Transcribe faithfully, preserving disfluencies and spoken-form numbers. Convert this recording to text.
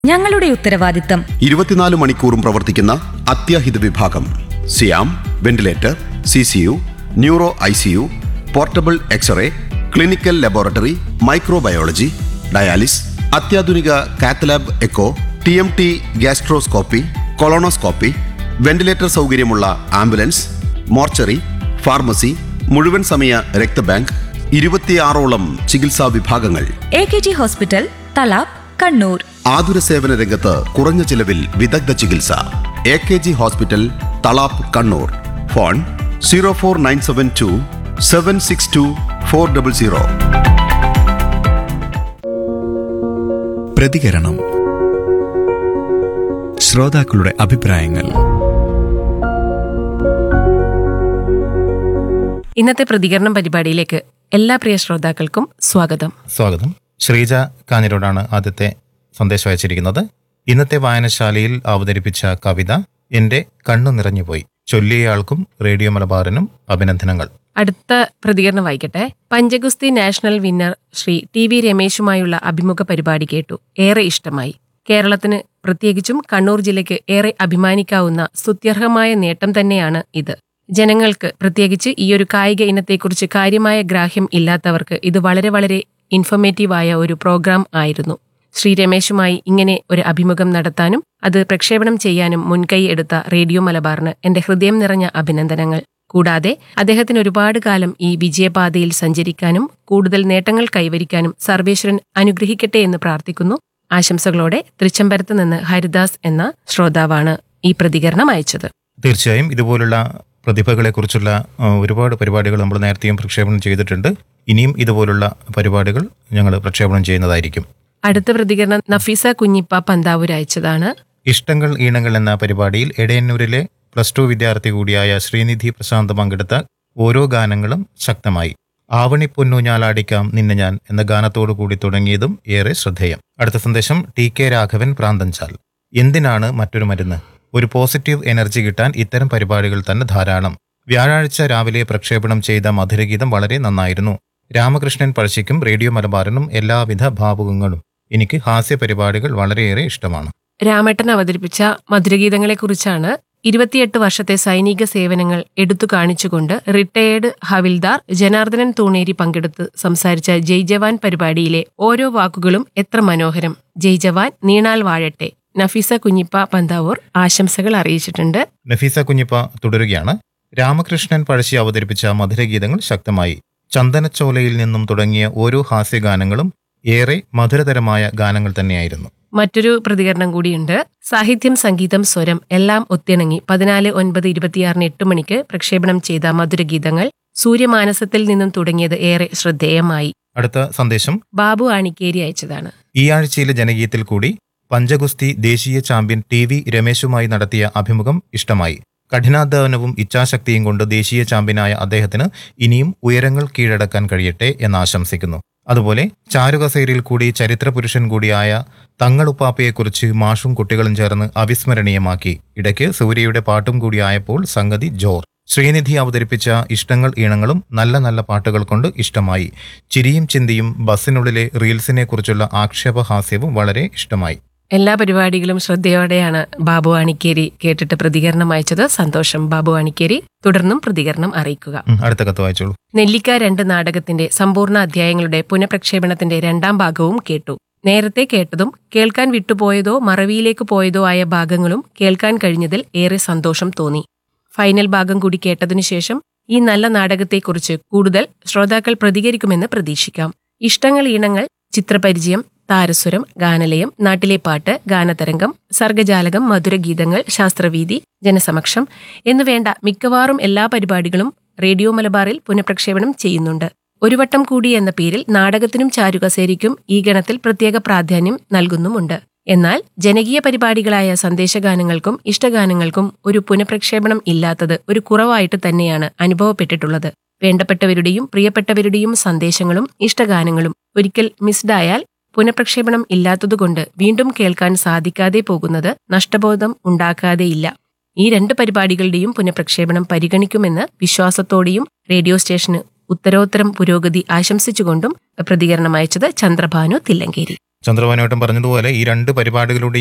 ഞങ്ങളുടെ ഉത്തരവാദിത്തം. ഇരുപത്തിനാല് മണിക്കൂറും പ്രവർത്തിക്കുന്ന അത്യാഹിത വിഭാഗം, സിയാം ventilator, C C U, neuro I C U, portable x-ray, clinical laboratory, microbiology, dialysis, അത്യാധുനിക cath lab echo, T M T, gastroscopy, colonoscopy, ventilator സൗകര്യമുള്ള ആംബുലൻസ്, മോർച്ചറി, ഫാർമസി, മുഴുവൻ സമയ രക്തബാങ്ക്, ഇരുപത്തിയാറോളം ചികിത്സാ വിഭാഗങ്ങൾ. A K G hospital, Thalap, Kannur. ആതുര സേവന രംഗത്ത് കുറഞ്ഞ ചിലവിൽ വിദഗ്ധ ചികിത്സ. A K G hospital, Thalap, Kannur. Phone zero four nine seven to seven six to four double zero. പ്രതികരണം. ശ്രോതാക്കളുടെ അഭിപ്രായങ്ങൾ. ഇന്നത്തെ പ്രതികരണം പരിപാടിയിലേക്ക് എല്ലാ പ്രിയ ശ്രോതാക്കൾക്കും സ്വാഗതം. സ്വാഗതം. ശ്രീജ കാഞ്ഞിരോടാണ് ആദ്യത്തെ സന്ദേശം അയച്ചിരിക്കുന്നത്. ഇന്നത്തെ വായനശാലയിൽ അവതരിപ്പിച്ച കവിത എന്റെ കണ്ണു നിറഞ്ഞുപോയി. ചൊല്ലിയയാൾക്കും റേഡിയോ മലബാറിനും അഭിനന്ദനങ്ങൾ. അടുത്ത പ്രതികരണം വായിക്കട്ടെ. പഞ്ചഗുസ്തി national winner Shri T V രമേശുമായുള്ള അഭിമുഖ പരിപാടി കേട്ടു. ഏറെ ഇഷ്ടമായി. കേരളത്തിന്, പ്രത്യേകിച്ചും കണ്ണൂർ ജില്ലയ്ക്ക് ഏറെ അഭിമാനിക്കാവുന്ന സ്തുത്യർഹമായ നേട്ടം തന്നെയാണ് ഇത്. ജനങ്ങൾക്ക്, പ്രത്യേകിച്ച് ഈയൊരു കായിക ഇനത്തെക്കുറിച്ച് കാര്യമായ ഗ്രാഹ്യം ഇല്ലാത്തവർക്ക് ഇത് വളരെ വളരെ ഇൻഫോർമേറ്റീവായ ഒരു പ്രോഗ്രാം ആയിരുന്നു. ശ്രീ രമേശുമായി ഇങ്ങനെ ഒരു അഭിമുഖം നടത്താനും അത് പ്രക്ഷേപണം ചെയ്യാനും മുൻകൈ എടുത്ത റേഡിയോ മലബാറിന് എന്റെ ഹൃദയം നിറഞ്ഞ അഭിനന്ദനങ്ങൾ. കൂടാതെ അദ്ദേഹത്തിന് ഒരുപാട് കാലം ഈ വിജയപാതയിൽ സഞ്ചരിക്കാനും കൂടുതൽ നേട്ടങ്ങൾ കൈവരിക്കാനും സർവേശ്വരൻ അനുഗ്രഹിക്കട്ടെ എന്ന് പ്രാർത്ഥിക്കുന്നു. ആശംസകളോടെ തൃച്ചംബരത്ത് നിന്ന് ഹരിദാസ് എന്ന ശ്രോതാവാണ് ഈ പ്രതികരണം അയച്ചത്. തീർച്ചയായും ഇതുപോലുള്ള പ്രതിഭകളെക്കുറിച്ചുള്ള ഒരുപാട് പരിപാടികൾ നമ്മൾ നേരത്തെയും പ്രക്ഷേപണം ചെയ്തിട്ടുണ്ട്. ഇനിയും ഇതുപോലുള്ള പരിപാടികൾ ഞങ്ങൾ പ്രക്ഷേപണം ചെയ്യുന്നതായിരിക്കും. അടുത്ത പ്രതികരണം നഫീസ കുഞ്ഞിപ്പ പന്താവൂർ അയച്ചതാണ്. ഇഷ്ടങ്ങൾ ഈണങ്ങൾ എന്ന പരിപാടിയിൽ എടയന്നൂരിലെ പ്ലസ് ടു വിദ്യാർത്ഥി കൂടിയായ ശ്രീനിധി പ്രശാന്ത് പങ്കെടുത്ത ഓരോ ഗാനങ്ങളും ശക്തമായി. ആവണി പൊന്നു ഞാലാടിക്കാം നിന്നെ ഞാൻ എന്ന ഗാനത്തോടു കൂടി തുടങ്ങിയതും ഏറെ ശ്രദ്ധേയം. അടുത്ത സന്ദേശം ടി കെ രാഘവൻ പ്രാന്തൻചാൽ. എന്തിനാണ് മറ്റൊരു മരുന്ന്? ഒരു പോസിറ്റീവ് എനർജി കിട്ടാൻ ഇത്തരം പരിപാടികൾ തന്നെ ധാരാളം. വ്യാഴാഴ്ച രാവിലെ പ്രക്ഷേപണം ചെയ്ത മധുരഗീതം വളരെ നന്നായിരുന്നു. രാമകൃഷ്ണൻ പഴശ്ശിക്കും റേഡിയോ മലബാറിനും എല്ലാവിധ ഭാവുകങ്ങളും. എനിക്ക് ഹാസ്യ പരിപാടികൾ വളരെയേറെ ഇഷ്ടമാണ്. രാമേട്ടൻ അവതരിപ്പിച്ച മധുരഗീതങ്ങളെക്കുറിച്ചാണ് ഇരുപത്തിയെട്ട് വർഷത്തെ സൈനിക സേവനങ്ങൾ എടുത്തു കാണിച്ചുകൊണ്ട് റിട്ടയേർഡ് ഹവിൽദാർ ജനാർദ്ദനൻ തൂണേരി പങ്കെടുത്ത് സംസാരിച്ച ജയ് ജവാൻ പരിപാടിയിലെ ഓരോ വാക്കുകളും എത്ര മനോഹരം. ജയ് ജവാൻ നീണാൽ വാഴട്ടെ. നഫീസ കുഞ്ഞിപ്പ പന്താവൂർ ആശംസകൾ അറിയിച്ചിട്ടുണ്ട്. നഫീസ കുഞ്ഞിപ്പ തുടരുകയാണ്. രാമകൃഷ്ണൻ പഴശ്ശി അവതരിപ്പിച്ച മധുരഗീതങ്ങൾ ശക്തമായി. ചന്ദനച്ചോലയിൽ നിന്നും തുടങ്ങിയ ഓരോ ഹാസ്യഗാനങ്ങളും ഏറെ മധുരതരമായ ഗാനങ്ങൾ തന്നെയായിരുന്നു. മറ്റൊരു പ്രതികരണം കൂടിയുണ്ട്. സാഹിത്യം, സംഗീതം, സ്വരം എല്ലാം ഒത്തിണങ്ങി പതിനാല് ഒൻപത് ഇരുപത്തിയാറിന് എട്ട് മണിക്ക് പ്രക്ഷേപണം ചെയ്ത മധുരഗീതങ്ങൾ സൂര്യമാനസത്തിൽ നിന്നും തുടങ്ങിയത് ഏറെ ശ്രദ്ധേയമായി. അടുത്ത സന്ദേശം ബാബു ആണിക്കേരി അയച്ചതാണ്. ഈ ആഴ്ചയിലെ ജനകീയത്തിൽ കൂടി പഞ്ചഗുസ്തി ദേശീയ ചാമ്പ്യൻ ടി വി രമേശുമായി നടത്തിയ അഭിമുഖം ഇഷ്ടമായി. കഠിനാധ്വാനവും ഇച്ഛാശക്തിയും കൊണ്ട് ദേശീയ ചാമ്പ്യനായ അദ്ദേഹത്തിന് ഇനിയും ഉയരങ്ങൾ കീഴടക്കാൻ കഴിയട്ടെ എന്ന് ആശംസിക്കുന്നു. അതുപോലെ ചാരുകസേരയിൽ കൂടി ചരിത്ര പുരുഷൻ കൂടിയായ തങ്ങളുപ്പാപ്പയെക്കുറിച്ച് മാഷും കുട്ടികളും ചേർന്ന് അവിസ്മരണീയമാക്കി. ഇടയ്ക്ക് സൂര്യയുടെ പാട്ടും കൂടിയായപ്പോൾ സംഗതി ജോർ. ശ്രീനിധി അവതരിപ്പിച്ച ഇഷ്ടങ്ങൾ ഈണങ്ങളും നല്ല നല്ല പാട്ടുകൾ കൊണ്ട് ഇഷ്ടമായി. ചിരിയും ചിന്തിയും ബസ്സിനുള്ളിലെ റീൽസിനെ കുറിച്ചുള്ള ആക്ഷേപഹാസ്യവും വളരെ ഇഷ്ടമായി. എല്ലാ പരിപാടികളും ശ്രദ്ധയോടെയാണ് ബാബു ആണിക്കേരി കേട്ടിട്ട് പ്രതികരണം അയച്ചത്. സന്തോഷം ബാബു ആണിക്കേരി. തുടർന്നും പ്രതികരണം അറിയിക്കുക. അടുത്ത കത്ത് വായിച്ചോളൂ. നെല്ലിക്ക രണ്ട് നാടകത്തിന്റെ സമ്പൂർണ്ണ അധ്യായങ്ങളുടെ പുനഃപ്രക്ഷേപണത്തിന്റെ രണ്ടാം ഭാഗവും കേട്ടു. നേരത്തെ കേട്ടതും കേൾക്കാൻ വിട്ടുപോയതോ മറവിയിലേക്ക് പോയതോ ആയ ഭാഗങ്ങളും കേൾക്കാൻ കഴിഞ്ഞതിൽ ഏറെ സന്തോഷം തോന്നി. ഫൈനൽ ഭാഗം കൂടി കേട്ടതിനു ശേഷം ഈ നല്ല നാടകത്തെക്കുറിച്ച് കൂടുതൽ ശ്രോതാക്കൾ പ്രതികരിക്കുമെന്ന് പ്രതീക്ഷിക്കാം. ഇഷ്ടങ്ങൾ ഈണങ്ങൾ, ചിത്രപരിചയം, താരസ്വരം, ഗാനലയം, നാട്ടിലെ പാട്ട്, ഗാനതരംഗം, സർഗജാലകം, മധുരഗീതങ്ങൾ, ശാസ്ത്രവീതി, ജനസമക്ഷം എന്നുവേണ്ട മിക്കവാറും എല്ലാ പരിപാടികളും റേഡിയോ മലബാറിൽ പുനഃപ്രക്ഷേപണം ചെയ്യുന്നുണ്ട്. ഒരു വട്ടം കൂടി എന്ന പേരിൽ നാടകത്തിനും ചാരുകസേരയ്ക്കും ഈ ഗണത്തിൽ പ്രത്യേക പ്രാധാന്യം നൽകുന്നുമുണ്ട്. എന്നാൽ ജനകീയ പരിപാടികളായ സന്ദേശഗാനങ്ങൾക്കും ഇഷ്ടഗാനങ്ങൾക്കും ഒരു പുനഃപ്രക്ഷേപണം ഇല്ലാത്തത് ഒരു കുറവായിട്ട് തന്നെയാണ് അനുഭവപ്പെട്ടിട്ടുള്ളത്. വേണ്ടപ്പെട്ടവരുടെയും പ്രിയപ്പെട്ടവരുടെയും സന്ദേശങ്ങളും ഇഷ്ടഗാനങ്ങളും ഒരിക്കൽ മിസ്ഡായാൽ പുനഃപ്രക്ഷേപണം ഇല്ലാത്തതുകൊണ്ട് വീണ്ടും കേൾക്കാൻ സാധിക്കാതെ പോകുന്നത് നഷ്ടബോധം ഉണ്ടാക്കാതെയില്ല. ഈ രണ്ട് പരിപാടികളുടെയും പുനഃപ്രക്ഷേപണം പരിഗണിക്കുമെന്ന് വിശ്വാസത്തോടെയും റേഡിയോ സ്റ്റേഷന് ഉത്തരോത്തരം പുരോഗതി ആശംസിച്ചുകൊണ്ടും പ്രതികരണം അയച്ചത് ചന്ദ്രഭാനു തില്ലങ്കേരി. ചന്ദ്രബാനുവേട്ടൻ പറഞ്ഞതുപോലെ ഈ രണ്ട് പരിപാടികളുടെയും